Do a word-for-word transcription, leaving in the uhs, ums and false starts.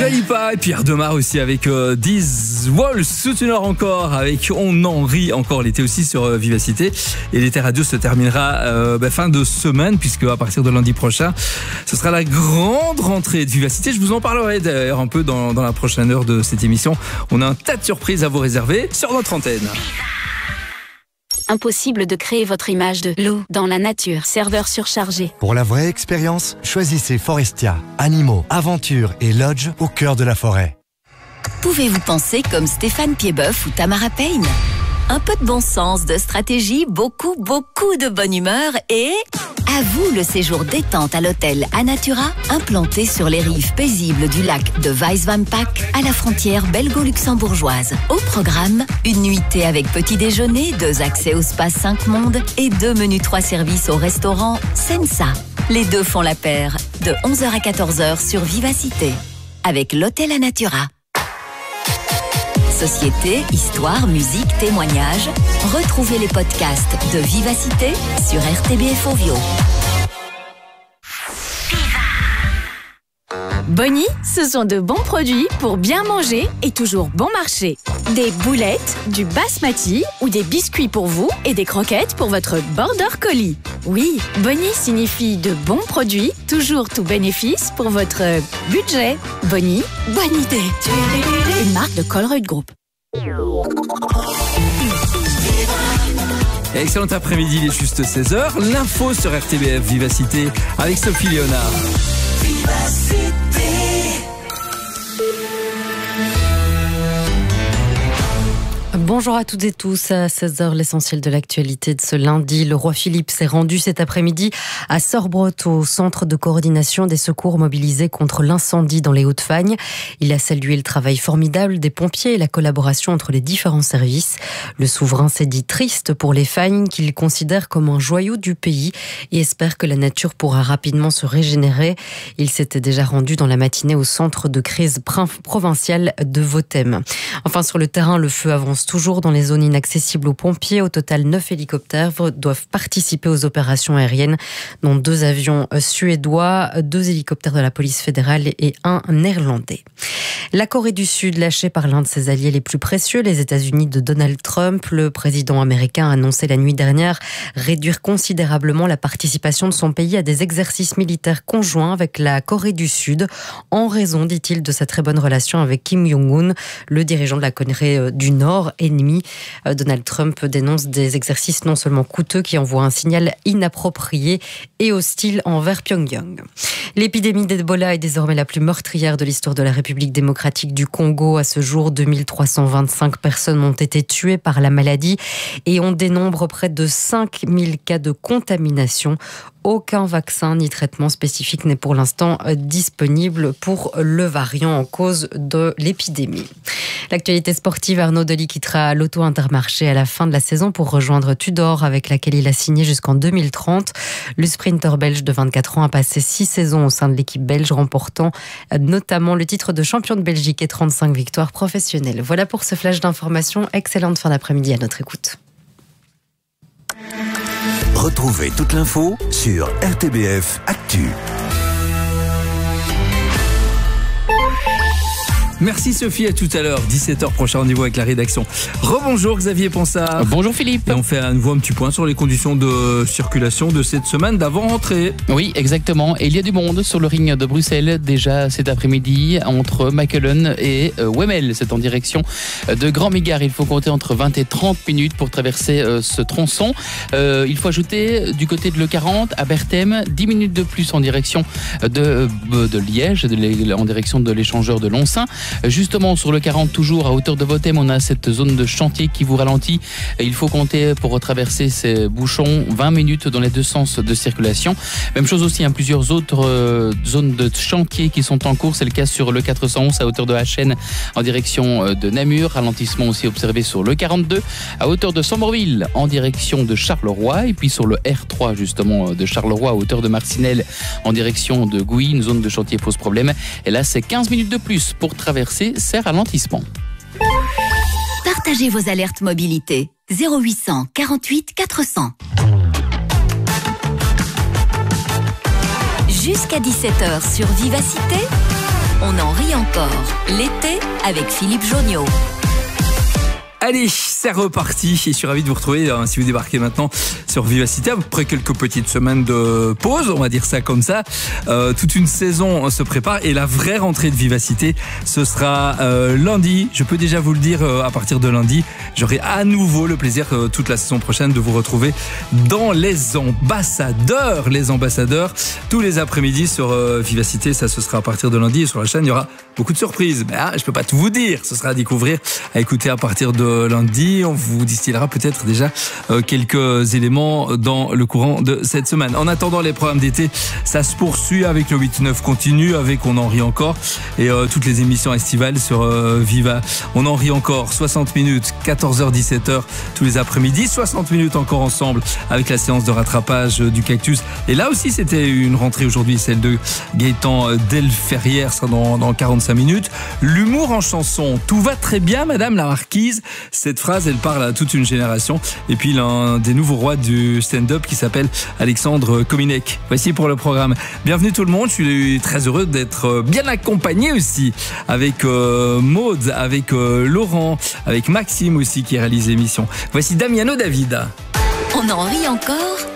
Dua Lipa et Pierre Demar aussi avec euh, These Walls. Toute une heure encore avec On en rit encore l'été aussi sur euh, Vivacité. Et l'été radio se terminera euh, bah, fin de semaine, puisque à partir de lundi prochain, ce sera la grande rentrée de Vivacité. Je vous en parlerai d'ailleurs un peu dans, dans la prochaine heure de cette émission. On a un tas de surprises à vous réserver sur notre antenne. Impossible de créer votre image de loup dans la nature. Serveur surchargé. Pour la vraie expérience, choisissez Forestia. Animaux, aventures et lodge au cœur de la forêt. Pouvez-vous penser comme Stéphane Piedboeuf ou Tamara Payne? Un peu de bon sens, de stratégie, beaucoup, beaucoup de bonne humeur et... à vous le séjour détente à l'hôtel Anatura, implanté sur les rives paisibles du lac de Weiswampak, à la frontière belgo-luxembourgeoise. Au programme, une nuitée avec petit déjeuner, deux accès au spa cinq mondes et deux menus trois services au restaurant Sensa. Les deux font la paire, de onze heures à quatorze heures sur Vivacité, avec l'hôtel Anatura. Société, histoire, musique, témoignages. Retrouvez les podcasts de Vivacité sur R T B F Ovio. Bonnie, ce sont de bons produits pour bien manger et toujours bon marché. Des boulettes, du basmati ou des biscuits pour vous et des croquettes pour votre border collie. Oui, Bonnie signifie de bons produits, toujours tout bénéfice pour votre budget. Bonnie, bonne idée. Une marque de Colruyt Group. Excellent après-midi, il est juste seize heures. L'info sur R T B F Vivacité avec Sophie Léonard. Vivacité. Bonjour à toutes et tous, à seize heures, l'essentiel de l'actualité de ce lundi. Le roi Philippe s'est rendu cet après-midi à Sorbrotte, au centre de coordination des secours mobilisés contre l'incendie dans les Hauts-de-Fagne. Il a salué le travail formidable des pompiers et la collaboration entre les différents services. Le souverain s'est dit triste pour les Fagnes, qu'il considère comme un joyau du pays et espère que la nature pourra rapidement se régénérer. Il s'était déjà rendu dans la matinée au centre de crise provincial de Vothem. Enfin, sur le terrain, le feu avance toujours dans les zones inaccessibles aux pompiers. Au total, neuf hélicoptères doivent participer aux opérations aériennes, dont deux avions suédois, deux hélicoptères de la police fédérale et un néerlandais. La Corée du Sud, lâchée par l'un de ses alliés les plus précieux, les États-Unis de Donald Trump, le président américain a annoncé la nuit dernière réduire considérablement la participation de son pays à des exercices militaires conjoints avec la Corée du Sud, en raison, dit-il, de sa très bonne relation avec Kim Jong-un, le dirigeant de la Corée du Nord, ennemi. Donald Trump dénonce des exercices non seulement coûteux qui envoient un signal inapproprié et hostile envers Pyongyang. L'épidémie d'Ebola est désormais la plus meurtrière de l'histoire de la République démocratique du Congo. À ce jour, deux mille trois cent vingt-cinq personnes ont été tuées par la maladie et on dénombre près de cinq mille cas de contamination. Aucun vaccin ni traitement spécifique n'est pour l'instant disponible pour le variant en cause de l'épidémie. L'actualité sportive, Arnaud Delis quittera l'Auto Intermarché à la fin de la saison pour rejoindre Tudor, avec laquelle il a signé jusqu'en deux mille trente. Le sprinter belge de vingt-quatre ans a passé six saisons au sein de l'équipe belge, remportant notamment le titre de champion de Belgique et trente-cinq victoires professionnelles. Voilà pour ce flash d'information. Excellente fin d'après-midi à notre écoute. Retrouvez toute l'info sur R T B F Actu. Merci Sophie, à tout à l'heure, dix-sept heures, prochain rendez-vous avec la rédaction. Rebonjour Xavier Ponsard. Bonjour Philippe. Et on fait à nouveau un petit point sur les conditions de circulation de cette semaine d'avant-rentrée. Oui, exactement. Et il y a du monde sur le ring de Bruxelles déjà cet après-midi entre Mechelen et euh, Wemmel. C'est en direction de Grand-Migard. Il faut compter entre vingt et trente minutes pour traverser euh, ce tronçon. Euh, il faut ajouter du côté de l'E quarante à Berthem, dix minutes de plus en direction de, euh, de Liège, de, en direction de l'échangeur de Lonsin. Justement, sur le quarante, toujours à hauteur de Vothem, on a cette zone de chantier qui vous ralentit. Il faut compter pour traverser ces bouchons vingt minutes dans les deux sens de circulation. Même chose aussi, hein, plusieurs autres euh, zones de chantier qui sont en cours. C'est le cas sur le quatre cent onze à hauteur de Hachen en direction de Namur. Ralentissement aussi observé sur le quarante-deux à hauteur de Sommerville en direction de Charleroi. Et puis sur le R trois justement de Charleroi à hauteur de Marcinelle en direction de Gouy. Une zone de chantier pose problème. Et là, c'est quinze minutes de plus pour traverser ces ralentissements. Partagez vos alertes mobilité. zéro huit cent quarante-huit quatre cents. Jusqu'à dix-sept heures sur Vivacité, On en rit encore. L'été avec Philippe Jonniot. Allez, c'est reparti et je suis ravi de vous retrouver hein, si vous débarquez maintenant sur Vivacité après quelques petites semaines de pause, on va dire ça comme ça. Euh, toute une saison se prépare et la vraie rentrée de Vivacité, ce sera euh, lundi. Je peux déjà vous le dire, euh, à partir de lundi, j'aurai à nouveau le plaisir euh, toute la saison prochaine de vous retrouver dans les ambassadeurs. Les ambassadeurs, tous les après-midi sur euh, Vivacité, ça ce sera à partir de lundi et sur la chaîne, il y aura beaucoup de surprises. Mais ah, je peux pas tout vous dire, ce sera à découvrir, à écouter à partir de lundi. On vous distillera peut-être déjà euh, quelques éléments dans le courant de cette semaine. En attendant, les programmes d'été, ça se poursuit avec le huit neuf continue, avec On en rit encore et euh, toutes les émissions estivales sur euh, Viva. On en rit encore, soixante minutes, quatorze heures dix-sept heures tous les après-midi, soixante minutes encore ensemble avec la séance de rattrapage euh, du Cactus. Et là aussi, c'était une rentrée aujourd'hui, celle de Gaëtan euh, Delferrière, sera dans, dans quarante-cinq minutes. L'humour en chanson, tout va très bien, Madame la Marquise. Cette phrase, elle parle à toute une génération. Et puis l'un des nouveaux rois du stand-up qui s'appelle Alexandre Kominek. Voici pour le programme. Bienvenue tout le monde. Je suis très heureux d'être bien accompagné aussi avec euh, Maud, avec euh, Laurent, avec Maxime aussi qui réalise l'émission. Voici Damiano David. On en rit encore